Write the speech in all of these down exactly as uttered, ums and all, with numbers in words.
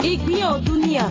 Igniyo dunia.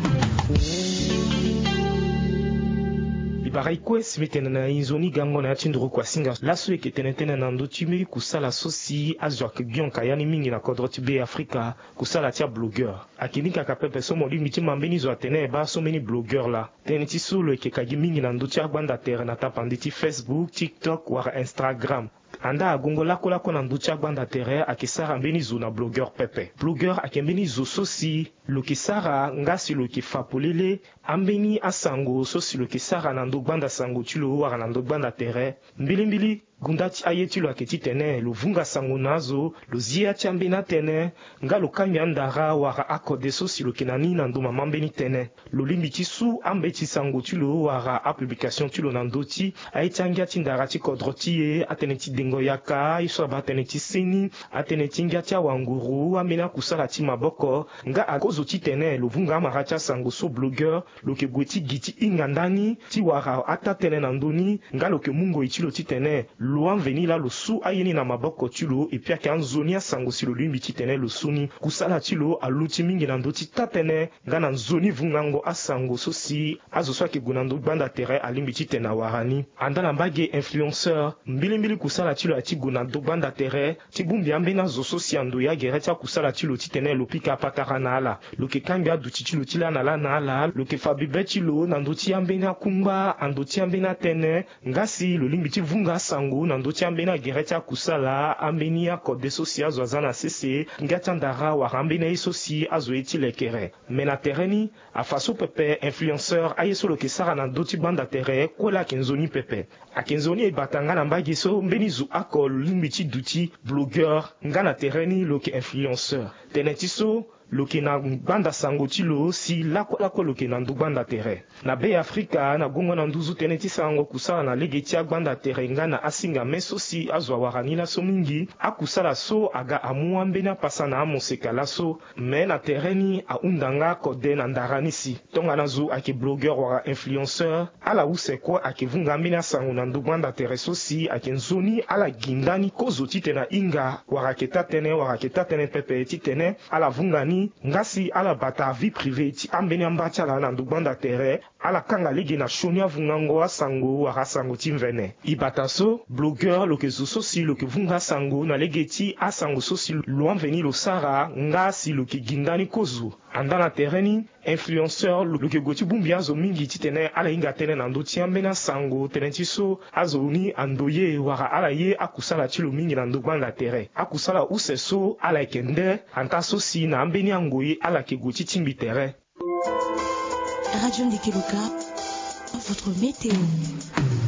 Ibarai kwe simetena na inzoni gango na yachinduru kwa singa laso eke tenetene na ndochi miri kusala sosi azwa kibion kayani mingi na kodroti be Afrika kusala tia blogueur akinika kapepe so modi miti mambeni zo atene ba so meni blogueur la teneti solo eke kagi mingi na ndochi agbanda tere na tapanditi Facebook, TikTok wara Instagram. Anda agongo lako lako na nduchi agbanda tere akisara mbeni zo na blogueur pepe. Blogueur akembeni zo sosi lokisara ngasi lokifapolele ambeni asango sosi lokisara na ndogbanda sango chulo wara na ndogbanda tere. Mbili mbili gundati ayetilo aketi tene lovunga sango nazo lozia chambena tene nga lokami andara wara akode sosi lokenani na ndoma mambeni tene lolimbi tisu ambeti sango chulo wara a publication chulo na ndoti aitanga tindara ti kodroti e ateneti dengo yaka iso ba teneti seni ateneti ngatia wanguru amena kusala ti maboko nga akozo ti tene lovunga maracha sango so blogueur loke gweti giti ingandani ti wara ata tene na ndoni nga loke mungo itilo ti tene Luan veni la lo su ayeni na maboko tilo et puis ake anzoni asango si lo lumbi titene lo suni kusala tilo aluti mingi na ndoti tatene nga na nzoni vungango asango sosi azo so ake gunando banda tere alimbi titena warani anda na mbage influenceur mbili mbili kusala tilo ati gunando banda tere tibumbi ambe na zo sosi ando ya gereta kusala tilo titene lo pika patara na ala lo ke kambi aduti tilo tila na la na ala lo ke fabibe tilo na ndoti ambe na kumba andoti ambe na tene ngasi lo limbi tivunga asango na ndoti ambena gereta kusala ambeni akode sosi azo azana sese ngati andara warambena isosi azo eti lekere mena tereni afaso pepe influenceur ayeso lokesara na ndoti banda tere kwela kenzoni pepe akenzoni ebatanga na mbagi so mbeni zu akol limbiti duti blogueur ngana tereni loke influenceur tenetiso loke na banda sango tilo si lako lako loke na ndubanda tere na be Afrika na gongo na nduzu teneti sango kusala na legeti agbanda tere ngana asinga meso si azwa warani la so mingi akusala so aga amuambe na pasa na amoseka la so me na tereni a undanga kode na ndarani si tonga na zu ake blogueur wara influenceur ala usekwa ake vunga mbina sango na ndubanda tere so si ake nzoni ala gindani kozo titena inga wara keta tene wara keta tene pepe titene ala vungani ngasi ala bata vie privée ti ambeni ambacha la na ndubanda tere ala kanga ligi na shonia vungango asango wara sango timvene ibata so blogueur loke zo si loke vunga sango na legeti asango sosi loan veni lo sara ngasi loke gindani kozu anda na tereni influenceur loke goti bumbi azo mingi titene ala inga tene na ndoti ambena sango tenenti so azo uni andoye wara ala ye akusala tilo mingi na ndubanda tere akusala use so ala ekende anta sosi na ambeni angoye ala ke goti timbi tere. Radio Ndikeluka, votre météo.